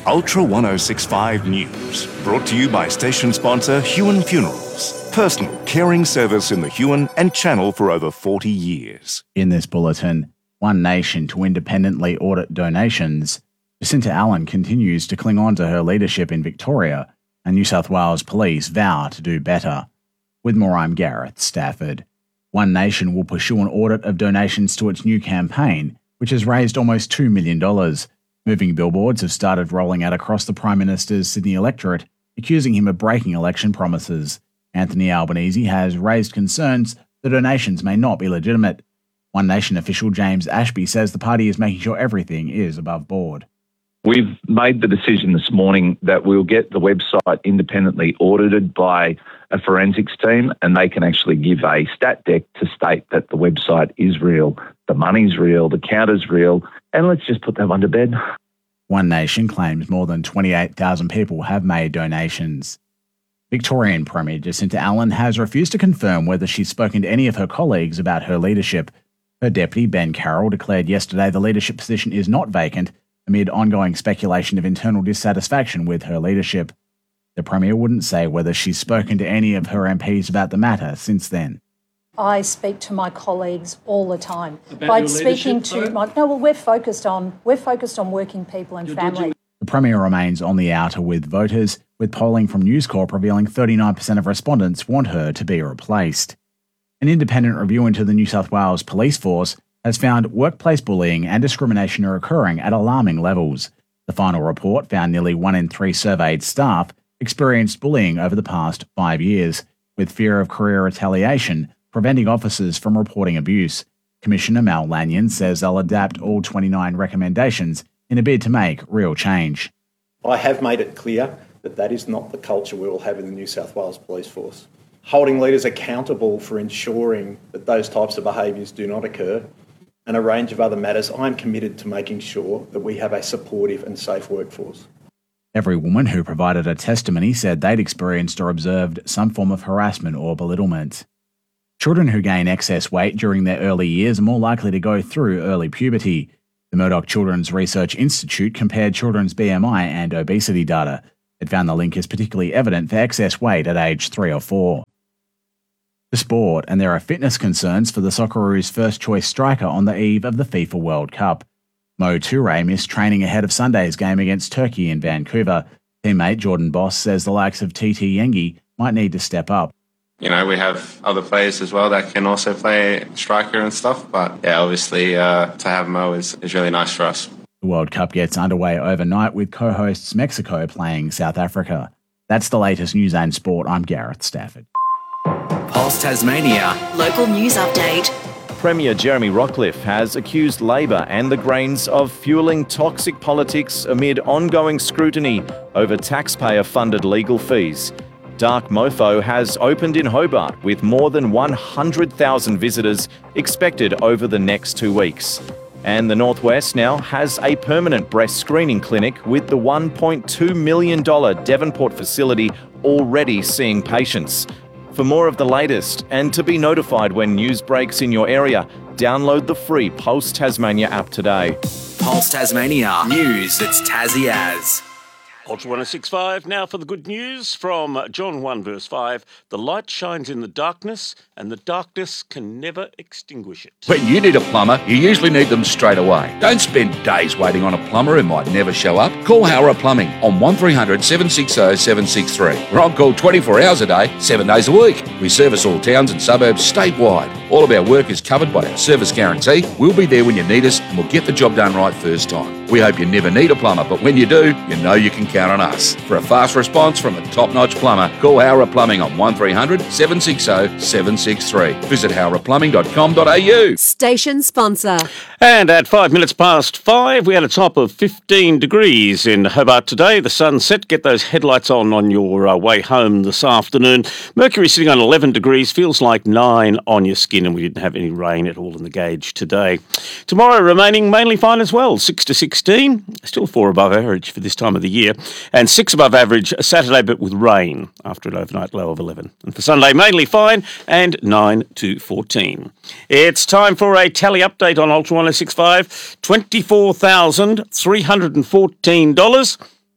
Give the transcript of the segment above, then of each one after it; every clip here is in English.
Ultra 1065 News, brought to you by station sponsor Huon Funerals, personal caring service in the Huon and Channel for over 40 years. In this bulletin, One Nation to independently audit donations. Jacinta Allen continues to cling on to her leadership in Victoria, and New South Wales Police vow to do better. With more, I'm Gareth Stafford. One Nation will pursue an audit of donations to its new campaign, which has raised almost $2 million. Moving billboards have started rolling out across the Prime Minister's Sydney electorate, accusing him of breaking election promises. Anthony Albanese has raised concerns the donations may not be legitimate. One Nation official James Ashby says the party is making sure everything is above board. We've made the decision this morning that we'll get the website independently audited by a forensics team, and they can actually give a stat deck to state that the website is real, the money's real, the count is real, and let's just put that one to bed. One Nation claims more than 28,000 people have made donations. Victorian Premier Jacinta Allen has refused to confirm whether she's spoken to any of her colleagues about her leadership. Her deputy, Ben Carroll, declared yesterday the leadership position is not vacant amid ongoing speculation of internal dissatisfaction with her leadership. The Premier wouldn't say whether she's spoken to any of her MPs about the matter since then. I speak to my colleagues all the time. By speaking to we're focused on working people and family. The Premier remains on the outer with voters, with polling from News Corp revealing 39% of respondents want her to be replaced. An independent review into the New South Wales Police Force has found workplace bullying and discrimination are occurring at alarming levels. The final report found nearly 1 in 3 surveyed staff experienced bullying over the past 5 years, with fear of career retaliation preventing officers from reporting abuse. Commissioner Mal Lanyon says they'll adapt all 29 recommendations in a bid to make real change. I have made it clear that that is not the culture we will have in the New South Wales Police Force. Holding leaders accountable for ensuring that those types of behaviours do not occur, and a range of other matters, I'm committed to making sure that we have a supportive and safe workforce. Every woman who provided a testimony said they'd experienced or observed some form of harassment or belittlement. Children who gain excess weight during their early years are more likely to go through early puberty. The Murdoch Children's Research Institute compared children's BMI and obesity data. It found the link is particularly evident for excess weight at age 3 or 4. To sport, and there are fitness concerns for the Socceroos' first-choice striker on the eve of the FIFA World Cup. Mo Toure missed training ahead of Sunday's game against Turkey in Vancouver. Teammate Jordan Boss says the likes of TT Yengi might need to step up. We have other players as well that can also play striker and stuff, but yeah, obviously to have Mo is really nice for us. The World Cup gets underway overnight with co-hosts Mexico playing South Africa. That's the latest news and sport. I'm Gareth Stafford. Pulse Tasmania. Local news update. Premier Jeremy Rockliff has accused Labor and the Greens of fueling toxic politics amid ongoing scrutiny over taxpayer-funded legal fees. Dark Mofo has opened in Hobart with more than 100,000 visitors expected over the next 2 weeks. And the Northwest now has a permanent breast screening clinic with the $1.2 million Devonport facility already seeing patients. For more of the latest and to be notified when news breaks in your area, download the free Pulse Tasmania app today. Pulse Tasmania. News that's Tassie as. Ultra 1065, now for the good news from John 1 verse 5. The light shines in the darkness, and the darkness can never extinguish it. When you need a plumber, you usually need them straight away. Don't spend days waiting on a plumber who might never show up. Call Howrah Plumbing on 1300 760 763. We're on call 24 hours a day, 7 days a week. We service all towns and suburbs statewide. All of our work is covered by our service guarantee. We'll be there when you need us, and we'll get the job done right first time. We hope you never need a plumber, but when you do, you know you can count on us. For a fast response from a top-notch plumber, call Howrah Plumbing on 1300 760 763. Visit howrahplumbing.com.au. Station sponsor. And at 5 minutes past 5, we had a top of 15 degrees in Hobart today. The sun set. Get those headlights on your way home this afternoon. Mercury sitting on 11 degrees, feels like 9 on your skin, and we didn't have any rain at all in the gauge today. Tomorrow remaining mainly fine as well, 6 to 16, still 4 above average for this time of the year, and 6 above average Saturday, but with rain after an overnight low of 11. And for Sunday, mainly fine, and 9 to 14. It's time for a tally update on Ultra 1065. $24,314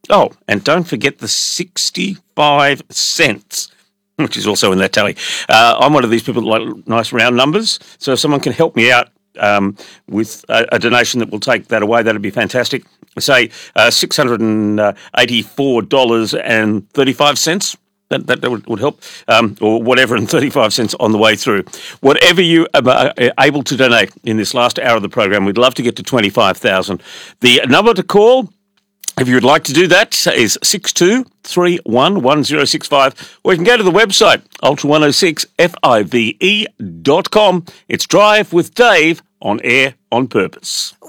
Oh, and don't forget the 65 cents, which is also in that tally. I'm one of these people that like nice round numbers, so if someone can help me out with a donation that will take that away, that'd be fantastic. Say $684.35. That would help, or whatever, and 35 cents on the way through. Whatever you are able to donate in this last hour of the program, we'd love to get to 25,000. The number to call, if you would like to do that, is 62311065, or you can go to the website, ultra106five.com. It's Drive with Dave, on air on purpose.